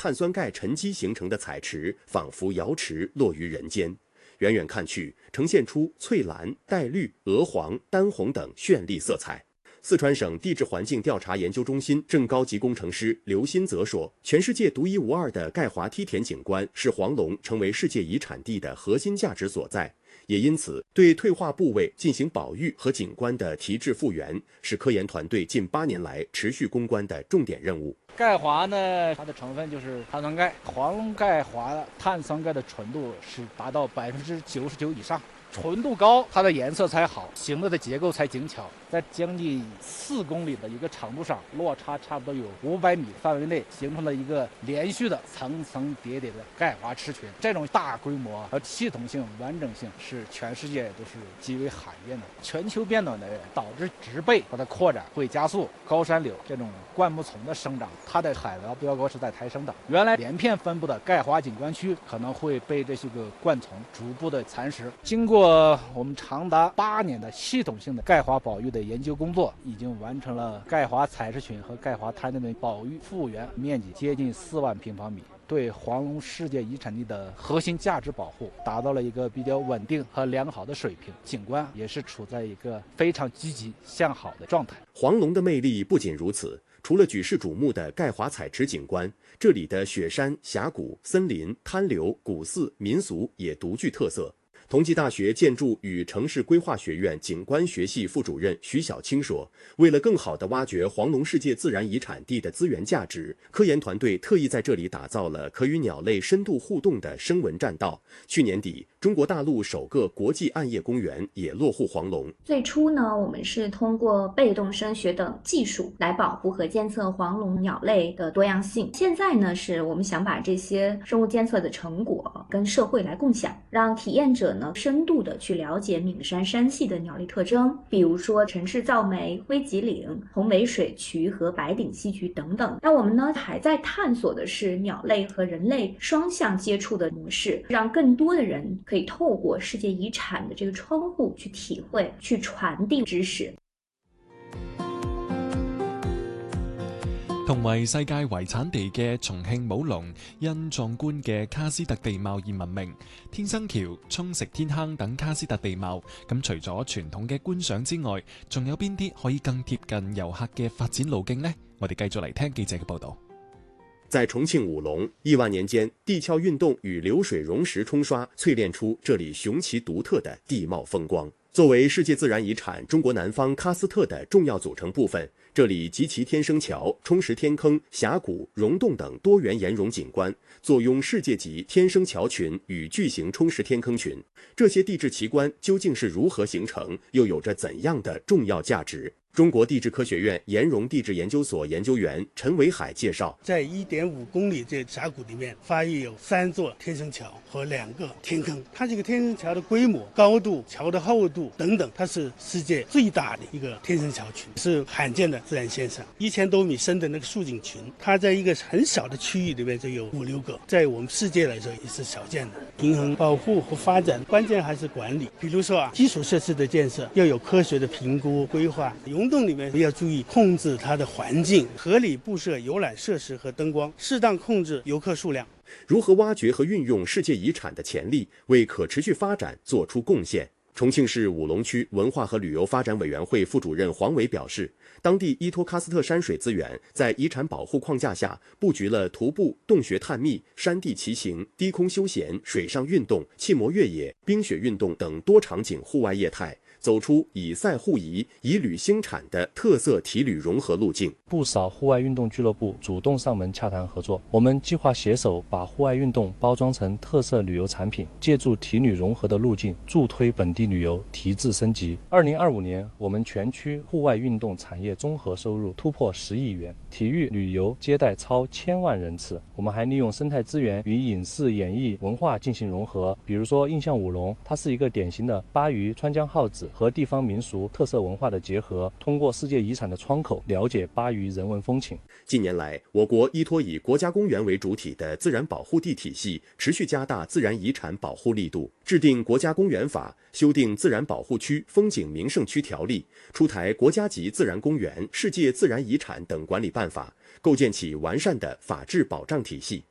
碳酸钙沉积形成的彩池，仿佛瑶池落于人间。远远看去，呈现出翠蓝、带绿、鹅黄、丹红等绚丽色彩。四川省地质环境调查研究中心正高级工程师刘新泽说，全世界独一无二的钙华梯田景观是黄龙成为世界遗产地的核心价值所在，也因此对退化部位进行保育和景观的提质复原，是科研团队近8年来持续攻关的重点任务。 钙华呢，它的成分就是碳酸钙，黄龙钙华碳酸钙的纯度是达到99%以上。纯度高，它的颜色才好，形的结构才精巧，在将近4公里的一个长度上，落差差不多有500米范围内，形成了一个连续的层层叠叠的钙华池群。这种大规模和系统性、完整性是全世界都是极为罕见的。全球变暖的导致植被它的扩展会加速，高山柳这种灌木丛的生长，它的海拔标高是在抬升的。原来连片分布的钙华景观区可能会被这些个灌丛逐步的蚕食。经过我们长达8年的系统性的钙华保育的研究工作，已经完成了钙华采石群和钙华滩内的保育复原面积接近4万平方米，对黄龙世界遗产地的核心价值保护达到了一个比较稳定和良好的水平，景观也是处在一个非常积极向好的状态。 黄龙的魅力不仅如此，除了举世瞩目的钙华采池景观，这里的雪山、峡谷、森林、滩流、古寺、民俗也独具特色。同济大学建筑与城市规划学院景观学系副主任徐小青说，为了更好地挖掘黄龙世界自然遗产地的资源价值，科研团队特意在这里打造了可与鸟类深度互动的声纹栈道。去年底，中国大陆首个国际暗夜公园也落户黄龙。 最初呢，我们是通过被动声学等技术来保护和监测黄龙鸟类的多样性。现在呢，是我们想把这些生物监测的成果跟社会来共享，让体验者呢深度的去了解岷山山系的鸟类特征，比如说陈氏噪眉、灰脊岭、红尾水渠和白顶溪渠等等。那我们呢还在探索的是鸟类和人类双向接触的模式，让更多的人可以透过世界遗产的这个窗户去体会、去傳遞知識。 同為世界遺產地嘅重慶武隆，因壯觀嘅喀斯特地貌而聞名。天生橋、沖繩天坑等喀斯特地貌，咁除咗傳統嘅觀賞之外，仲有邊啲可以更貼近遊客嘅發展路徑呢？我哋繼續嚟聽記者嘅報導。 在重慶武隆，億萬年間，地壳運動與流水溶石沖刷，淬煉出這裡雄奇獨特的地貌風光。作為世界自然遺產中國南方喀斯特的重要組成部分，這裡集其天生橋、沖石天坑、峽谷、溶洞等多元岩溶景觀，坐擁世界級天生橋群與巨型沖石天坑群。這些地質奇觀究竟是如何形成，又有着怎樣的重要價值？中國地質科學院岩溶地質研究所研究員陳維海介紹， 在1.5公里這峽谷裡面，發育有3座天生橋和2個天坑。它這個天生橋的規模、高度、橋的厚度等等，它是世界最大的一個天生橋群，是罕見的自然現象。1000多米深的那個樹景群，它在一個很小的區域裡面就有5、6個，在我們世界來說也是少見的。平衡保護和發展，關鍵還是管理。比如說基礎設施的建設要有科學的評估規劃。溶洞裡面要注意控制它的環境，合理布設遊覽設施和燈光，適當控制遊客數量。 如何挖掘和運用世界遺產的潛力，為可持續發展做出貢獻？重慶市武隆區文化和旅遊發展委員會副主任黃偉表示，當地依托喀斯特山水資源，在遺產保護框架下，佈局了徒步、洞穴探秘、山地騎行、低空休閒、水上運動、氣膜越野、冰雪運動等多場景戶外業態，走出以賽互宜、以旅興產的特色體旅融合路徑。 不少戶外運動俱樂部主動上門洽談合作，我們計劃攜手把戶外運動包裝成特色旅遊產品，借助體旅融合的路徑，助推本地旅遊提質升級。2025年，我們全區戶外運動產業綜合收入突破10億元，體育旅遊接待超1000萬人次。我們還利用生態資源與影視、演藝、文化進行融合，比如說印象武隆，它是一個典型的巴渝川江號子和地方民俗特色文化的結合，通過世界遺產的窗口了解巴渝人文風情。 近年來，我國依托以國家公園為主體的自然保護地體系，持續加大自然遺產保護力度，制定國家公園法，修訂自然保護區風景名勝區條例，出台國家級自然公園、世界自然遺產等管理辦法，構建起完善的法治保障體系。